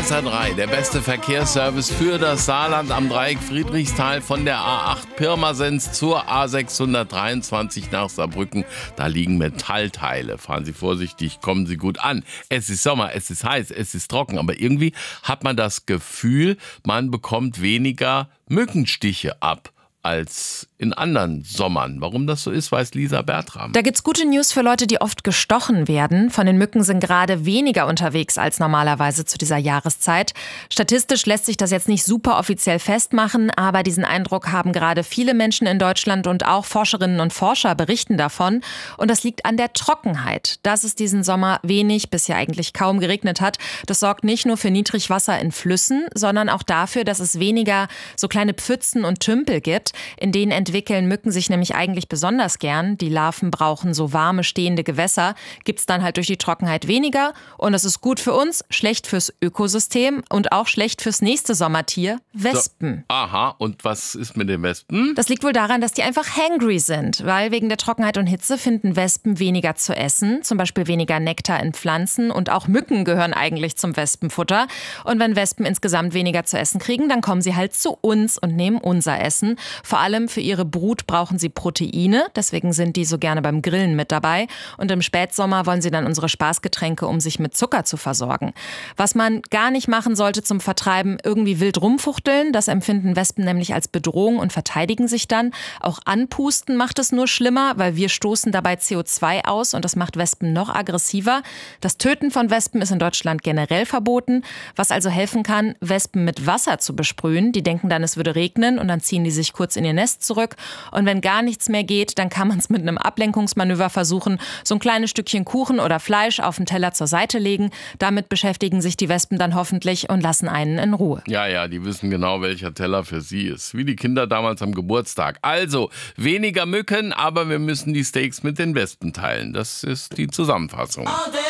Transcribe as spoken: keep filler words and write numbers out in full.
S R drei, der beste Verkehrsservice für das Saarland am Dreieck Friedrichsthal von der A acht Pirmasens zur A sechshundertdreiundzwanzig nach Saarbrücken. Da liegen Metallteile. Fahren Sie vorsichtig, kommen Sie gut an. Es ist Sommer, es ist heiß, es ist trocken, aber irgendwie hat man das Gefühl, man bekommt weniger Mückenstiche ab als in anderen Sommern. Warum das so ist, weiß Lisa Bertram. Da gibt's gute News für Leute, die oft gestochen werden. Von den Mücken sind gerade weniger unterwegs als normalerweise zu dieser Jahreszeit. Statistisch lässt sich das jetzt nicht super offiziell festmachen, aber diesen Eindruck haben gerade viele Menschen in Deutschland und auch Forscherinnen und Forscher berichten davon. Und das liegt an der Trockenheit. Dass es diesen Sommer wenig bis ja eigentlich kaum geregnet hat, das sorgt nicht nur für Niedrigwasser in Flüssen, sondern auch dafür, dass es weniger so kleine Pfützen und Tümpel gibt. In denen entwickeln Mücken sich nämlich eigentlich besonders gern. Die Larven brauchen so warme, stehende Gewässer. Gibt's dann halt durch die Trockenheit weniger. Und das ist gut für uns, schlecht fürs Ökosystem und auch schlecht fürs nächste Sommertier, Wespen. So, aha, und was ist mit den Wespen? Das liegt wohl daran, dass die einfach hangry sind. Weil wegen der Trockenheit und Hitze finden Wespen weniger zu essen. Zum Beispiel weniger Nektar in Pflanzen. Und auch Mücken gehören eigentlich zum Wespenfutter. Und wenn Wespen insgesamt weniger zu essen kriegen, dann kommen sie halt zu uns und nehmen unser Essen. Vor allem für ihre Brut brauchen sie Proteine, deswegen sind die so gerne beim Grillen mit dabei. Und im Spätsommer wollen sie dann unsere Spaßgetränke, um sich mit Zucker zu versorgen. Was man gar nicht machen sollte zum Vertreiben, irgendwie wild rumfuchteln. Das empfinden Wespen nämlich als Bedrohung und verteidigen sich dann. Auch anpusten macht es nur schlimmer, weil wir stoßen dabei C O zwei aus und das macht Wespen noch aggressiver. Das Töten von Wespen ist in Deutschland generell verboten. Was also helfen kann, Wespen mit Wasser zu besprühen. Die denken dann, es würde regnen und dann ziehen die sich kurz in ihr Nest zurück. Und wenn gar nichts mehr geht, dann kann man es mit einem Ablenkungsmanöver versuchen, so ein kleines Stückchen Kuchen oder Fleisch auf den Teller zur Seite legen. Damit beschäftigen sich die Wespen dann hoffentlich und lassen einen in Ruhe. Ja, ja, die wissen genau, welcher Teller für sie ist. Wie die Kinder damals am Geburtstag. Also, weniger Mücken, aber wir müssen die Steaks mit den Wespen teilen. Das ist die Zusammenfassung.